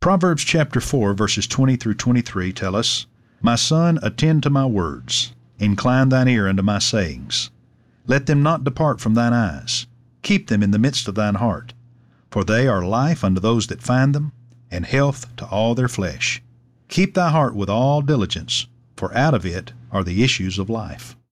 Proverbs chapter 4, verses 20 through 23 tell us, My son, attend to my words, incline thine ear unto my sayings. Let them not depart from thine eyes. Keep them in the midst of thine heart, for they are life unto those that find them, and health to all their flesh. Keep thy heart with all diligence, for out of it are the issues of life.